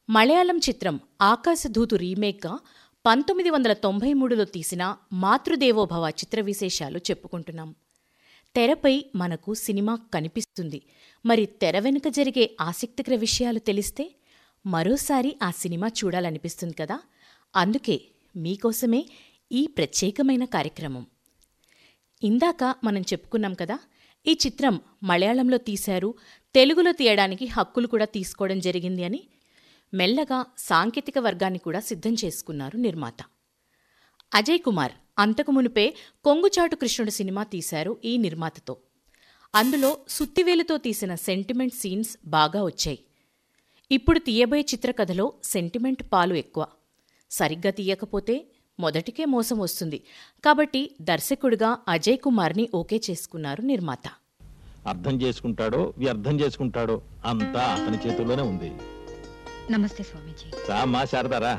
మలయాళం చిత్రం ఆకాశధూతు రీమేక్గా 1993లో తీసిన మాతృదేవోభవ చిత్ర విశేషాలు చెప్పుకుంటున్నాం. తెరపై మనకు సినిమా కనిపిస్తుంది. మరి తెర వెనుక జరిగే ఆసక్తికర విషయాలు తెలిస్తే మరోసారి ఆ సినిమా చూడాలనిపిస్తుంది కదా. అందుకే మీకోసమే ఈ ప్రత్యేకమైన కార్యక్రమం. ఇందాక మనం చెప్పుకున్నాం కదా, ఈ చిత్రం మలయాళంలో తీశారు, తెలుగులో తీయడానికి హక్కులు కూడా తీసుకోవడం జరిగింది అని. మెల్లగా సాంకేతిక వర్గాన్ని కూడా సిద్ధం చేసుకున్నారు నిర్మాత. అజయ్ కుమార్ అంతకు మునుపే కొంగుచాటు కృష్ణుడు సినిమా తీశారు ఈ నిర్మాతతో. అందులో సుత్తివేలుతో తీసిన సెంటిమెంట్ సీన్స్ బాగా వచ్చాయి. ఇప్పుడు తీయబోయే చిత్రకథలో సెంటిమెంట్ పాలు ఎక్కువ. సరిగ్గా తీయకపోతే మొదటికే మోసం వస్తుంది. కాబట్టి దర్శకుడిగా అజయ్ కుమార్ని ఓకే చేసుకున్నారు నిర్మాత. అర్థం చేసుకుంటాడో వ్యర్థం చేసుకుంటాడో అంతా అతని చేతుల్లోనే ఉంది. నమస్తే స్వామీజీ. రామ్మా శారదారా.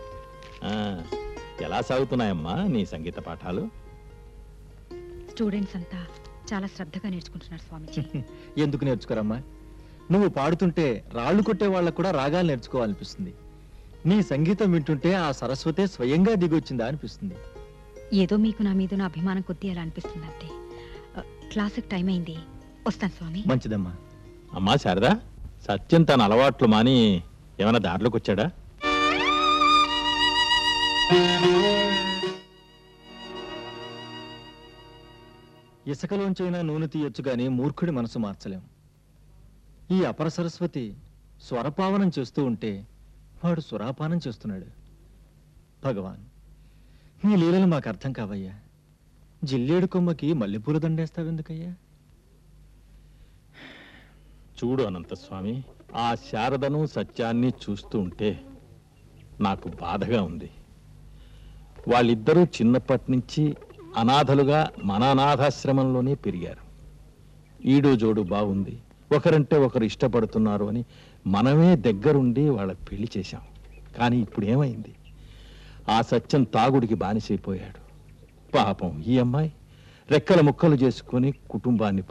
ఎలా సాగుతున్నాయమ్మా నీ సంగీత పాఠాలు? స్టూడెంట్స్ అంతా చాలా శ్రద్ధగా నేర్చుకుంటున్నారు స్వామీజీ. ఎందుకు నేర్చుకోరమ్మా? నువ్వు పాడుతుంటే రాళ్లు కొట్టే వాళ్ళకు కూడా రాగాలు నేర్చుకోవాలనిపిస్తుంది. నీ సంగీతం వింటుంటే ఆ సరస్వతే స్వయంగా దిగొచ్చిందా అనిపిస్తుంది. ఏదో మీకు నా మీద నా అభిమానం కొద్దీ అలా అనిపిస్తుంది అంతే. క్లాసుకి టైం అయింది, వస్తాను స్వామి. మంచిదమ్మా. అమ్మా శారదా, సత్యం తన అలవాట్లు మాని ఏమైనా దారిలోకి వచ్చాడా? ఇసుకలోంచైనా నూనె తీయొచ్చు గాని మూర్ఖుడి మనసు మార్చలేం. ఈ అపర సరస్వతి స్వరపావనం చేస్తూ ఉంటే వాడు సురాపానం చేస్తున్నాడు. భగవాన్, నీ లీలలు మాకు అర్థం కావయ్యా. జిల్లేడు కొమ్మకి మల్లెపూల దండేస్తావెందుకయ్యా? చూడు అనంతస్వామి, ఆ శారదను సత్యాన్ని చూస్తూ ఉంటే నాకు బాధగా ఉంది. వాళ్ళిద్దరూ చిన్నప్పటి నుంచి అనాథలుగా మన అనాథాశ్రమంలోనే పెరిగారు. ఈడు జోడు బాగుంది, ఒకరంటే ఒకరు ఇష్టపడుతున్నారు అని మనమే దగ్గరుండి వాళ్ళ పెళ్లి చేశాం. కానీ ఇప్పుడు ఏమైంది? ఆ సత్యం తాగుడికి బానిసైపోయాడు. పాపం ఈ అమ్మాయి రెక్కల ముక్కలు చేసుకుని కుటుంబాన్ని